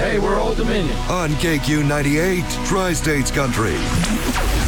Hey, we're Old Dominion. On KQ 98, Tri-States Country.